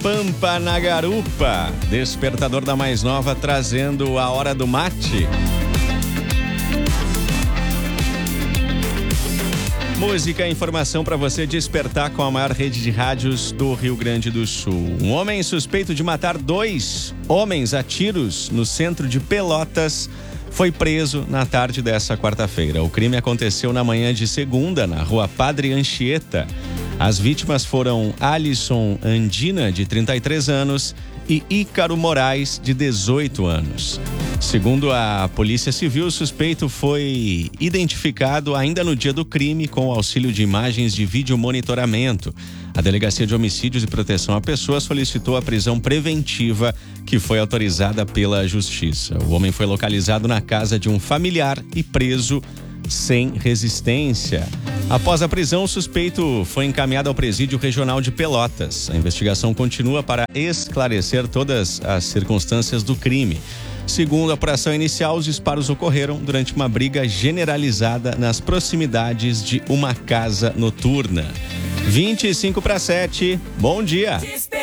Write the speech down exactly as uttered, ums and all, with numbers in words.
Pampa na Garupa. Despertador da Mais Nova trazendo a hora do mate. Música e informação para você despertar com a maior rede de rádios do Rio Grande do Sul. Um homem suspeito de matar dois homens a tiros no centro de Pelotas foi preso na tarde dessa quarta-feira. O crime aconteceu na manhã de segunda, na rua Padre Anchieta. As vítimas foram Alisson Andina, de trinta e três anos, e Ícaro Moraes, de dezoito anos. Segundo a Polícia Civil, o suspeito foi identificado ainda no dia do crime com o auxílio de imagens de vídeo monitoramento. A Delegacia de Homicídios e Proteção à Pessoa solicitou a prisão preventiva, que foi autorizada pela Justiça. O homem foi localizado na casa de um familiar e preso sem resistência. Após a prisão, o suspeito foi encaminhado ao Presídio Regional de Pelotas. A investigação continua para esclarecer todas as circunstâncias do crime. Segundo a apuração inicial, os disparos ocorreram durante uma briga generalizada nas proximidades de uma casa noturna. vinte e cinco para sete, bom dia!